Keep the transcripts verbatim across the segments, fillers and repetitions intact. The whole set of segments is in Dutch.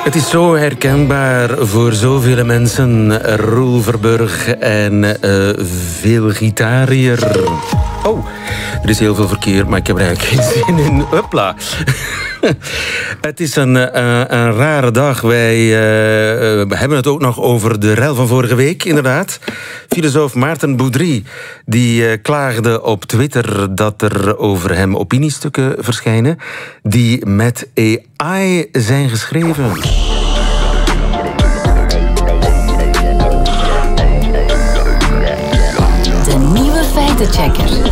Het is zo herkenbaar voor zoveel mensen. Roel Verburg en uh, veel gitariër. Oh, er is heel veel verkeer, maar ik heb er eigenlijk geen zin in. Hopla. Het is een, uh, een rare dag. Wij uh, uh, hebben het ook nog over de rel van vorige week, inderdaad. Filosoof Maarten Boudry die uh, klaagde op Twitter dat er over hem opiniestukken verschijnen die met A I zijn geschreven. De nieuwe feitenchecker.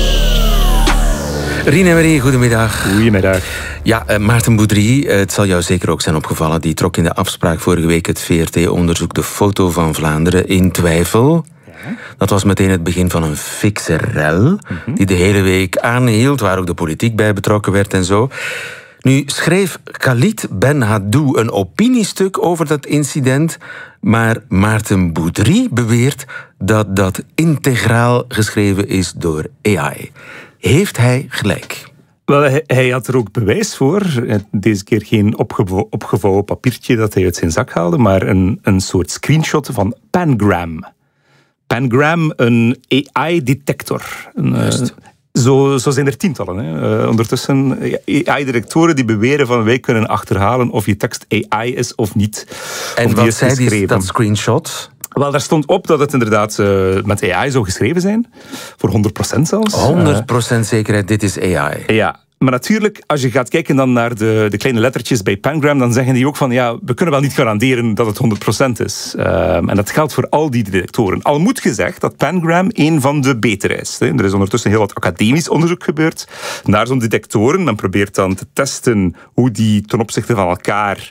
Rien en Marie, goedemiddag. Goedemiddag. Ja, uh, Maarten Boudry, het zal jou zeker ook zijn opgevallen. Die trok in de afspraak vorige week het V R T-onderzoek De Foto van Vlaanderen in twijfel. Ja. Dat was meteen het begin van een fikse rel, mm-hmm. die de hele week aanhield, waar ook de politiek bij betrokken werd en zo. Nu schreef Khalid Benhaddou een opiniestuk over dat incident, maar Maarten Boudry beweert dat dat integraal geschreven is door A I. Heeft hij gelijk? Wel, hij, hij had er ook bewijs voor. Deze keer geen opgevo- opgevouwen papiertje dat hij uit zijn zak haalde, maar een, een soort screenshot van Pangram. Pangram, een A I-detector. Een, uh, zo, zo zijn er tientallen. Hè. Uh, ondertussen A I-detectoren die beweren van wij kunnen achterhalen of je tekst A I is of niet. En of wat die is zei die, dat geschreven. screenshot? Wel, daar stond op dat het inderdaad uh, met A I zou geschreven zijn. Voor honderd procent zelfs. honderd procent zekerheid, dit is A I. Ja, maar natuurlijk, als je gaat kijken dan naar de, de kleine lettertjes bij Pangram, dan zeggen die ook van, ja, we kunnen wel niet garanderen dat het honderd procent is. Uh, en dat geldt voor al die detectoren. Al moet gezegd dat Pangram een van de betere is. Hè. Er is ondertussen heel wat academisch onderzoek gebeurd naar zo'n detectoren. Men probeert dan te testen hoe die ten opzichte van elkaar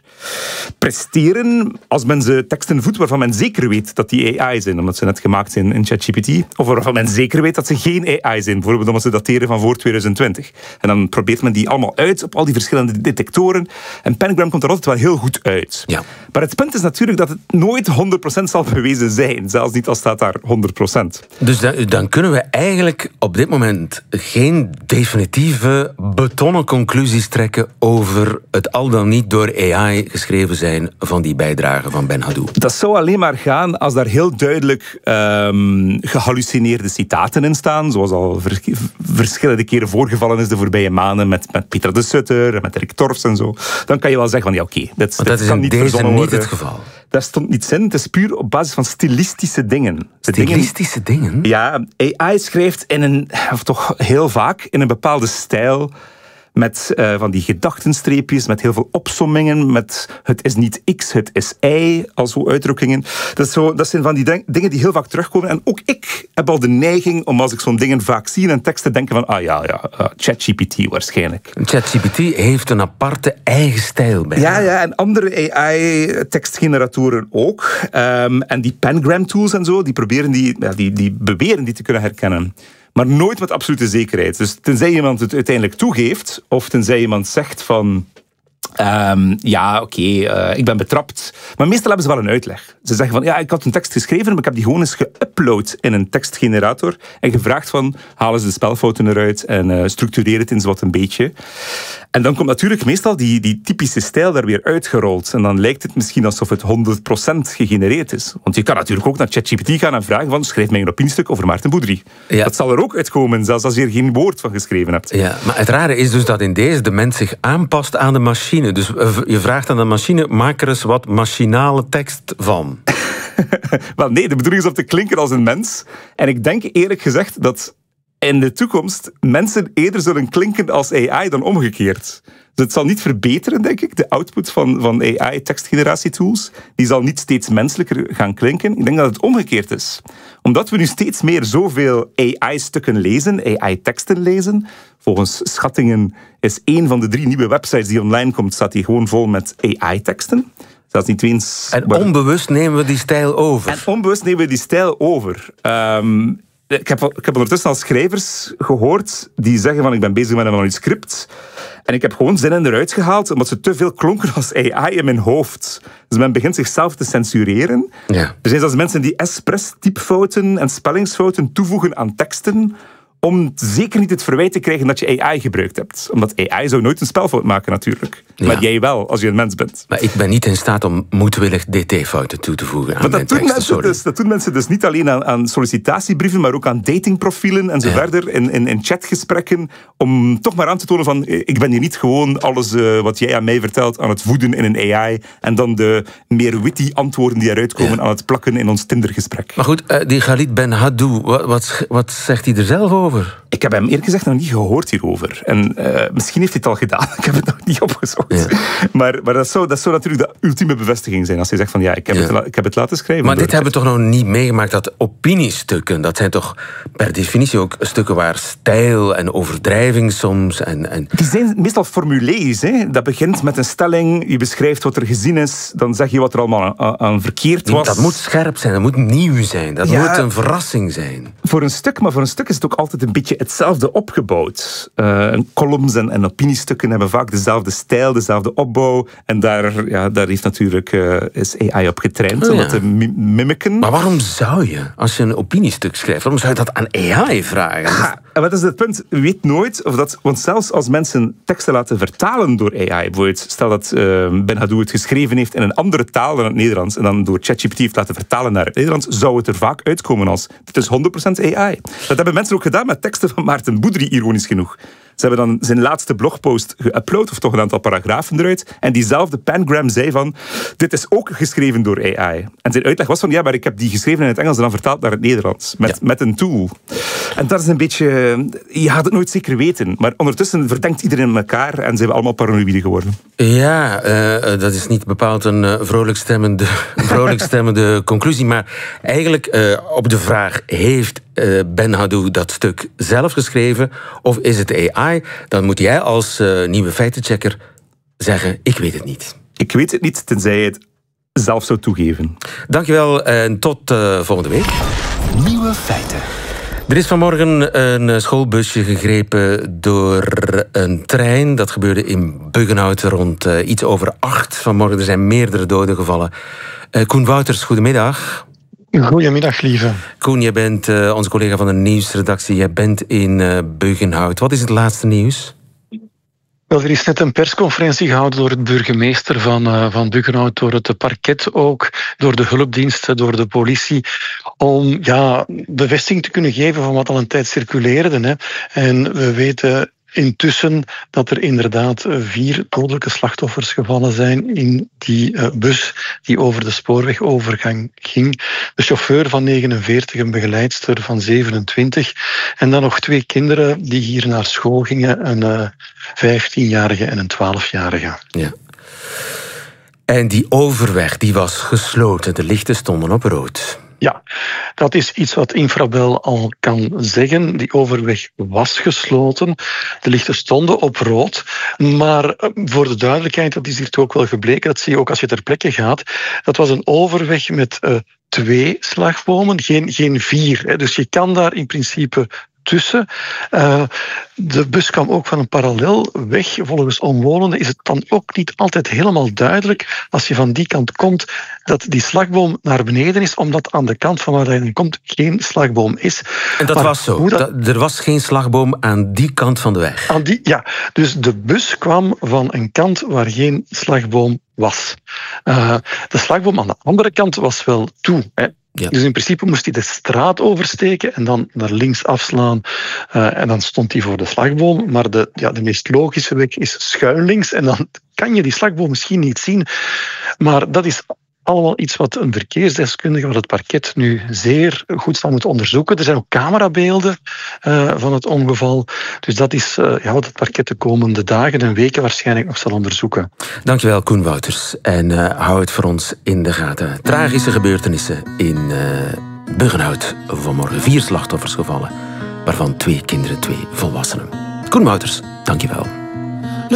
presteren als men ze teksten voedt waarvan men zeker weet dat die A I zijn, omdat ze net gemaakt zijn in ChatGPT. Of waarvan men zeker weet dat ze geen A I zijn, bijvoorbeeld omdat ze dateren van voor twintig twintig. En dan probeert men die allemaal uit op al die verschillende detectoren. En Pangram komt er altijd wel heel goed uit. Ja. Maar het punt is natuurlijk dat het nooit honderd procent zal bewezen zijn. Zelfs niet al staat daar honderd procent. Dus dan, dan kunnen we eigenlijk op dit moment geen definitieve betonnen conclusies trekken over het al dan niet door A I geschreven zijn van die bijdrage van Benhaddou. Dat zou alleen maar gaan als daar heel duidelijk um, gehallucineerde citaten in staan, zoals al vers- verschillende keren voorgevallen is de voorbije maanden met, met Peter de Sutter en met Rick Torfs en zo. Dan kan je wel zeggen van ja, oké, okay, dit, dit dat is kan in niet deze verzonnen niet worden. het geval. Daar stond niets in. Het is puur op basis van stilistische dingen. Stilistische dingen? Ja, A I schrijft in een, of toch heel vaak, in een bepaalde stijl. Met uh, van die gedachtenstreepjes, met heel veel opsommingen, met het is niet X, het is Y, als zo uitdrukkingen. Dat, is zo, dat zijn van die denk, dingen die heel vaak terugkomen. En ook ik heb al de neiging om als ik zo'n dingen vaak zie in een tekst te denken van, ah ja, ja, uh, ChatGPT waarschijnlijk. ChatGPT heeft een aparte eigen stijl bij. Ja, ja, en andere A I-tekstgeneratoren ook. Um, en die Pangram-tools en zo, die, proberen die, ja, die, die beweren die te kunnen herkennen. Maar nooit met absolute zekerheid. Dus tenzij iemand het uiteindelijk toegeeft, of tenzij iemand zegt van, Um, ja, oké, okay, uh, ik ben betrapt. Maar meestal hebben ze wel een uitleg. Ze zeggen van, ja, ik had een tekst geschreven, maar ik heb die gewoon eens geüpload in een tekstgenerator en gevraagd van, halen ze de spelfouten eruit en uh, structureer het eens wat een beetje. En dan komt natuurlijk meestal die, die typische stijl daar weer uitgerold. En dan lijkt het misschien alsof het honderd procent gegenereerd is. Want je kan natuurlijk ook naar ChatGPT gaan en vragen van, schrijf mij een opiniestuk over Maarten Boudry. Ja. Dat zal er ook uitkomen, zelfs als je er geen woord van geschreven hebt. Ja, maar het rare is dus dat in deze de mens zich aanpast aan de machine. Dus je vraagt aan de machine, maak er eens wat machinale tekst van. Wel nee, de bedoeling is om te klinken als een mens. En ik denk eerlijk gezegd dat in de toekomst mensen eerder zullen klinken als A I dan omgekeerd. Dus het zal niet verbeteren, denk ik, de output van, van A I-tekstgeneratietools. Die zal niet steeds menselijker gaan klinken. Ik denk dat het omgekeerd is. Omdat we nu steeds meer zoveel A I-stukken lezen, A I-teksten lezen. Volgens schattingen is één van de drie nieuwe websites die online komt, staat die gewoon vol met A I-teksten. Dat is niet eens... En onbewust nemen we die stijl over. En onbewust nemen we die stijl over. Um, Ik heb, ik heb ondertussen al schrijvers gehoord die zeggen van ik ben bezig met een manuscript en ik heb gewoon zinnen eruit gehaald omdat ze te veel klonken als A I in mijn hoofd. Dus men begint zichzelf te censureren. Ja. Er zijn zelfs mensen die expres typfouten en spellingsfouten toevoegen aan teksten om zeker niet het verwijt te krijgen dat je A I gebruikt hebt. Omdat A I zou nooit een spelfout maken natuurlijk. Ja. Maar jij wel, als je een mens bent. Maar ik ben niet in staat om moedwillig D T-fouten toe te voegen aan maar mijn dat doen, teksten, mensen dus, dat doen mensen dus niet alleen aan, aan sollicitatiebrieven, maar ook aan datingprofielen en zo ja. verder. In, in, in chatgesprekken. Om toch maar aan te tonen van, ik ben hier niet gewoon alles uh, wat jij aan mij vertelt aan het voeden in een A I. En dan de meer witty antwoorden die eruit komen ja. aan het plakken in ons Tindergesprek. Maar goed, uh, die Khalid Ben Haddou, wat, wat, wat zegt hij er zelf over? Ik heb hem eerlijk gezegd nog niet gehoord hierover. En uh, misschien heeft hij het al gedaan. Ik heb het nog niet opgezocht. Ja. Maar, maar dat, zou, dat zou natuurlijk de ultieme bevestiging zijn. Als hij zegt van ja, ik heb, ja. het, ik heb het laten schrijven. Maar dit hebben we toch nog niet meegemaakt. Dat opiniestukken, dat zijn toch per definitie ook stukken waar stijl en overdrijving soms... En, en... Die zijn meestal formulees. Hè? Dat begint met een stelling. Je beschrijft wat er gezien is. Dan zeg je wat er allemaal aan, aan verkeerd was. Dat moet scherp zijn. Dat moet nieuw zijn. Dat ja, moet een verrassing zijn. Voor een stuk, maar voor een stuk is het ook altijd een beetje hetzelfde opgebouwd. Uh, columns en, en opiniestukken hebben vaak dezelfde stijl, dezelfde opbouw. En daar, ja, daar heeft natuurlijk uh, is A I op getraind, oh, om ja. dat te mimiken. Maar waarom zou je, als je een opiniestuk schrijft, waarom zou je dat aan A I vragen? Ja, en wat is het punt? Je weet nooit of dat... Want zelfs als mensen teksten laten vertalen door A I, bijvoorbeeld, stel dat uh, Ben Haddou het geschreven heeft in een andere taal dan het Nederlands, en dan door ChatGPT heeft laten vertalen naar het Nederlands, zou het er vaak uitkomen als dit is honderd procent A I. Dat hebben mensen ook gedaan met teksten van Maarten Boudry, ironisch genoeg. Ze hebben dan zijn laatste blogpost geüpload, of toch een aantal paragrafen eruit. En diezelfde Pangram zei van, dit is ook geschreven door A I. En zijn uitleg was van, ja, maar ik heb die geschreven in het Engels en dan vertaald naar het Nederlands. Met, ja. met een tool. En dat is een beetje... Je gaat het nooit zeker weten. Maar ondertussen verdenkt iedereen elkaar en zijn we allemaal paranoïde geworden. Ja, uh, dat is niet bepaald een uh, vrolijk stemmende, vrolijk stemmende conclusie. Maar eigenlijk uh, op de vraag, heeft uh, Ben Haddou dat stuk zelf geschreven of is het A I? Dan moet jij als uh, nieuwe feitenchecker zeggen, ik weet het niet. Ik weet het niet, tenzij je het zelf zou toegeven. Dankjewel en tot uh, volgende week. Nieuwe feiten. Er is vanmorgen een schoolbusje gegrepen door een trein. Dat gebeurde in Buggenhout rond uh, iets over acht vanmorgen. Er zijn meerdere doden gevallen. Uh, Koen Wouters, goedemiddag. Goedemiddag, lieve. Koen, jij bent uh, onze collega van de nieuwsredactie. Jij bent in uh, Buggenhout. Wat is het laatste nieuws? Wel, er is net een persconferentie gehouden door het burgemeester van, uh, van Buggenhout, door het parket ook, door de hulpdiensten, door de politie, om ja, bevestiging te kunnen geven van wat al een tijd circuleerde. Hè. En we weten intussen dat er inderdaad vier dodelijke slachtoffers gevallen zijn in die uh, bus die over de spoorwegovergang ging. De chauffeur van negenenveertig, een begeleidster van zevenentwintig en dan nog twee kinderen die hier naar school gingen, een uh, vijftienjarige en een twaalfjarige. Ja. En die overweg die was gesloten, de lichten stonden op rood. Ja, dat is iets wat Infrabel al kan zeggen. Die overweg was gesloten. De lichten stonden op rood. Maar voor de duidelijkheid, dat is hier toch ook wel gebleken, dat zie je ook als je ter plekke gaat. Dat was een overweg met uh, twee slagbomen, geen, geen vier. Hè. Dus je kan daar in principe tussen. Uh, de bus kwam ook van een parallelweg. Volgens omwonenden is het dan ook niet altijd helemaal duidelijk, als je van die kant komt, dat die slagboom naar beneden is, omdat aan de kant van waar je komt geen slagboom is. En dat maar was zo? Dat... Dat, er was geen slagboom aan die kant van de weg? Aan die, ja, dus de bus kwam van een kant waar geen slagboom was. Uh, de slagboom aan de andere kant was wel toe, hè. Ja. Dus in principe moest hij de straat oversteken en dan naar links afslaan. Uh, en dan stond hij voor de slagboom. Maar de, ja, de meest logische weg is schuin links. En dan kan je die slagboom misschien niet zien. Maar dat is allemaal iets wat een verkeersdeskundige, wat het parket nu zeer goed zal moeten onderzoeken. Er zijn ook camerabeelden uh, van het ongeval. Dus dat is uh, ja, wat het parket de komende dagen en weken waarschijnlijk nog zal onderzoeken. Dankjewel, Koen Wouters. En uh, hou het voor ons in de gaten. Tragische gebeurtenissen in uh, Buggenhout vanmorgen. Vier slachtoffers gevallen, waarvan twee kinderen, twee volwassenen. Koen Wouters, dankjewel.